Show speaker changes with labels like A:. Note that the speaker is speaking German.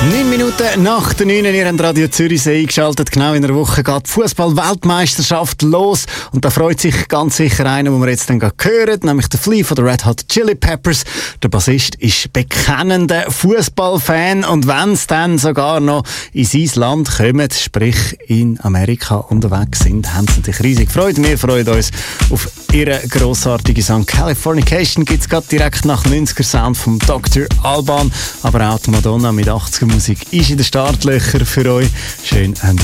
A: 9 Minuten nach der 9 ihr habt Radio Zürich eingeschaltet. Genau in einer Woche geht die Fußball-Weltmeisterschaft los. Und da freut sich ganz sicher einer, den wir jetzt dann hören, nämlich der Flea von den Red Hot Chili Peppers. Der Bassist ist bekennender Fußballfan. Und wenn es dann sogar noch in sein Land kommen, sprich in Amerika unterwegs sind, haben sie sich riesig gefreut. Wir freuen uns auf ihre grossartige Song Californication. Gibt es gerade direkt nach 90er Sound vom Dr. Alban. Aber auch die Madonna mit 80er Musik ist in den Startlöchern für euch. Schön, habt